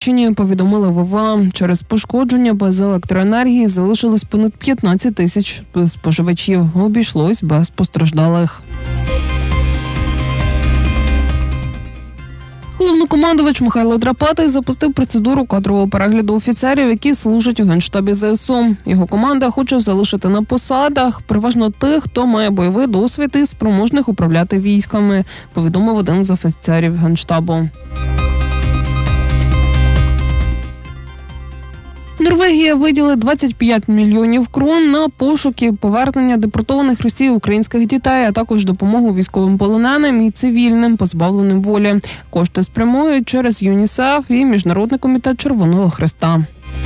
Повідомили в ОВА. Через пошкодження без електроенергії залишилось понад 15 тисяч споживачів. Обійшлось без постраждалих. Головнокомандувач Михайло Драпатий запустив процедуру кадрового перегляду офіцерів, які служать у Генштабі ЗСУ. Його команда хоче залишити на посадах переважно тих, хто має бойовий досвід і спроможних управляти військами, повідомив один з офіцерів Генштабу. Норвегія виділила 25 мільйонів крон на пошуки повернення депортованих Росією українських дітей, а також допомогу військовим полоненим і цивільним, позбавленим волі. Кошти спрямують через ЮНІСЕФ і Міжнародний комітет Червоного Хреста.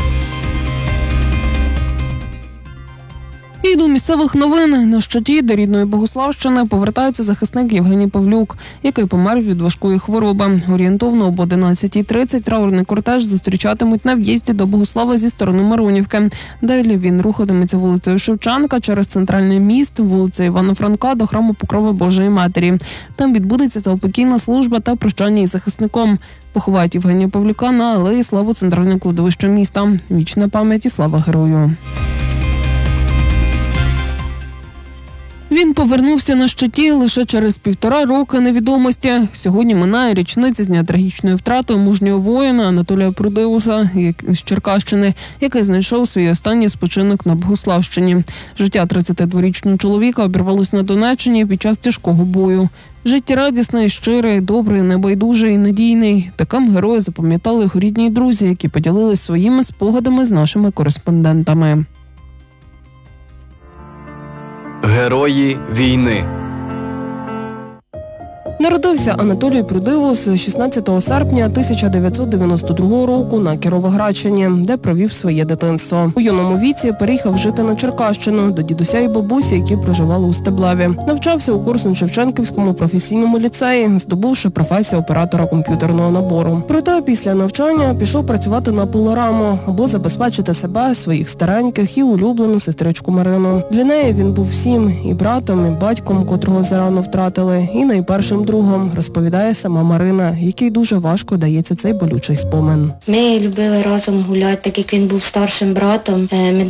І до місцевих новин. На щиті до рідної Богуславщини повертається захисник Євгеній Павлюк, який помер від важкої хвороби. Орієнтовно об 11:30 траурний кортеж зустрічатимуть на в'їзді до Богуслава зі сторони Миронівки. Далі він рухатиметься вулицею Шевченка через центральний міст, вулицею Івана Франка до храму Покрови Божої Матері. Там відбудеться заупокійна служба та прощання із захисником. Поховають Євгенія Павлюка на алеї Слави центрального кладовища міста. Вічна пам'ять і слава герою. Він повернувся на щиті лише через 1,5 роки невідомості. Сьогодні минає річниця з дня трагічної втрати мужнього воїна Анатолія Прудивуса з Черкащини, який знайшов свій останній спочинок на Богуславщині. Життя 32-річного чоловіка обірвалось на Донеччині під час тяжкого бою. Життєрадісний, щирий, добрий, небайдужий і надійний. Таким героя запам'ятали його рідні й друзі, які поділились своїми спогадами з нашими кореспондентами. Герої війни. Народився Анатолій Прудивус 16 серпня 1992 року на Кіровоградщині, де провів своє дитинство. У юному віці переїхав жити на Черкащину до дідуся і бабусі, які проживали у Стеблаві. Навчався у Корсунь-Шевченківському професійному ліцеї, здобувши професію оператора комп'ютерного набору. Проте після навчання пішов працювати на пилораму, аби забезпечити себе, своїх стареньких і улюблену сестричку Марину. Для неї він був всім – і братом, і батьком, котрого зарано втратили, і найпершим другом, розповідає сама Марина, якій дуже важко дається цей болючий спомин. Ми любили разом гуляти, так як він був старшим братом.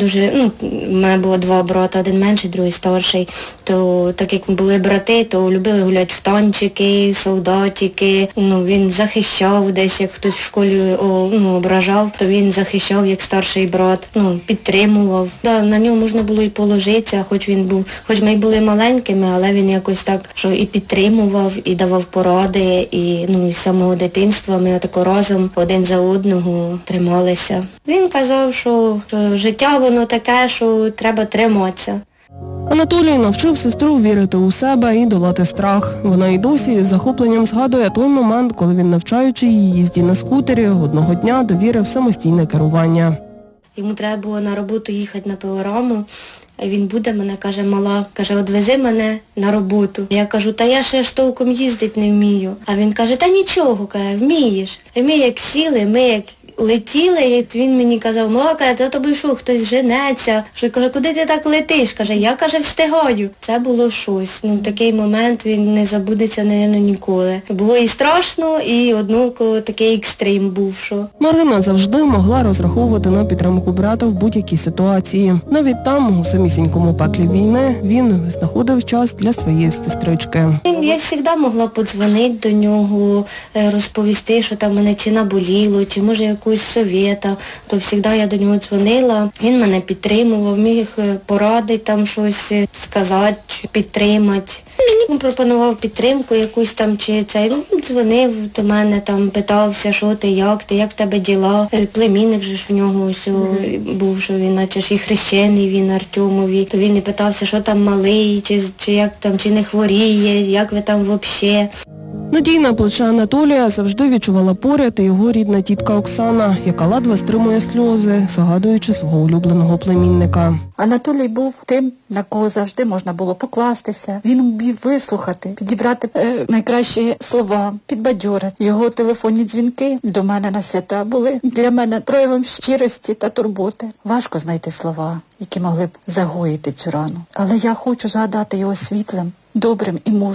У мене було 2 брата, один менший, другий старший. То так як ми були брати, то любили гуляти в танчики, в солдатики. Він захищав десь, як хтось в школі ображав, то він захищав як старший брат, підтримував. На нього можна було і положитися, хоч ми й були маленькими, але він якось так, що і підтримував, і давав поради, і з самого дитинства ми отако разом один за одного трималися. Він казав, що життя воно таке, що треба триматися. Анатолій навчив сестру вірити у себе і долати страх. Вона й досі з захопленням згадує той момент, коли він, навчаючи її їзді на скутері, одного дня довірив самостійне керування. Йому треба було на роботу їхати на пилораму. Він буде мене, каже, мала, каже, одвези мене на роботу. Я кажу, та я ще ж толком їздити не вмію. А він каже, та нічого, каже, вмієш. І ми як сіли, ми як летіли, і він мені казав, мала, каже, та тобі що, хтось женеться. Що, каже, куди ти так летиш? Каже, я, каже, встигаю. Це було щось. Такий момент він не забудеться, мабуть, ніколи. Було і страшно, і однаково такий екстрим був, що. Марина завжди могла розраховувати на підтримку брата в будь-якій ситуації. Навіть там, у самісінькому пеклі війни, він знаходив час для своєї сестрички. Я завжди могла подзвонити до нього, розповісти, що там мене чи наболіло, чи може якусь совєта, то завжди я до нього дзвонила. Він мене підтримував, міг порадити там щось, сказати, підтримати. Мені пропонував підтримку якусь там, чи цей, дзвонив до мене, там питався, що ти, як в тебе діла. Племінник же ж у нього ось був, що він, наче ж і хрещений він Артемові. То він і питався, що там малий, чи як там, чи не хворіє, як ви там взагалі. Надійне плече Анатолія завжди відчувала поряд і його рідна тітка Оксана, яка ледве стримує сльози, згадуючи свого улюбленого племінника. Анатолій був тим, на кого завжди можна було покластися. Він вмів вислухати, підібрати найкращі слова, підбадьорити. Його телефонні дзвінки до мене на свята були для мене проявом щирості та турботи. Важко знайти слова, які могли б загоїти цю рану. Але я хочу згадати його світлим, добрим і мужнім.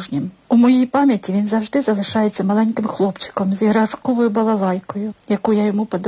У моїй пам'яті він завжди залишається маленьким хлопчиком з іграшковою балалайкою, яку я йому подарувала.